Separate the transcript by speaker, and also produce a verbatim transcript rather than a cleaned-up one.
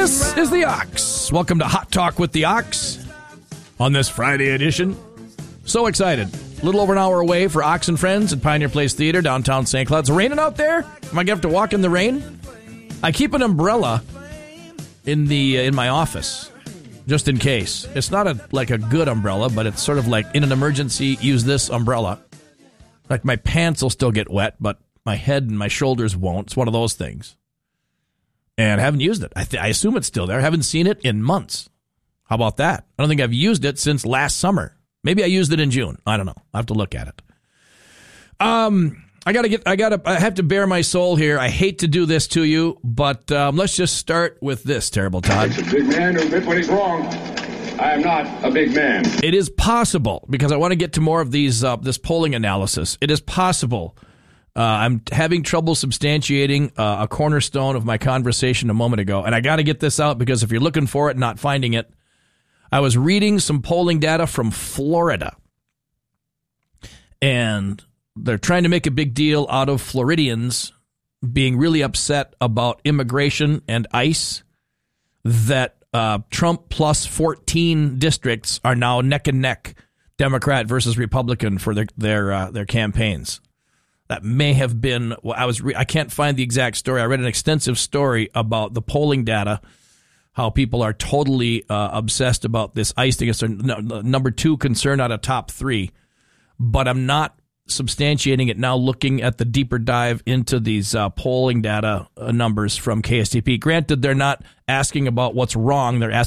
Speaker 1: This is the Ox. Welcome to Hot Talk with the Ox on this Friday edition. So excited. A little over an hour away for Ox and Friends at Pioneer Place Theater, downtown Saint Cloud. It's raining out there? Am I going to have to walk in the rain? I keep an umbrella in the uh, in my office, just in case. It's not a like a good umbrella, but it's sort of like, in an emergency, use this umbrella. Like, my pants will still get wet, but my head and my shoulders won't. It's one of those things. And I haven't used it. I, th- I assume it's still there. I haven't seen it in months. How about that? I don't think I've used it since last summer. Maybe I used it in June. I don't know. I have to look at it. Um, I gotta get. I gotta. I have to bare my soul here. I hate to do this to you, but um, let's just start with this. Terrible Todd.
Speaker 2: It's a big man who admits when he's wrong. I am not a big man.
Speaker 1: It is possible, because I want to get to more of these. Uh, this polling analysis. It is possible. Uh, I'm having trouble substantiating uh, a cornerstone of my conversation a moment ago, and I got to get this out, because if you're looking for it and not finding it, I was reading some polling data from Florida, and they're trying to make a big deal out of Floridians being really upset about immigration and ICE, that uh, Trump plus fourteen districts are now neck and neck, Democrat versus Republican, for their their uh, their campaigns. That may have been, well, I was re- I can't find the exact story. I read an extensive story about the polling data, how people are totally uh, obsessed about this ICE thing. It's their n- number two concern out of top three. But I'm not substantiating it now, looking at the deeper dive into these uh, polling data uh, numbers from K S T P. Granted, they're not asking about what's wrong. They're asking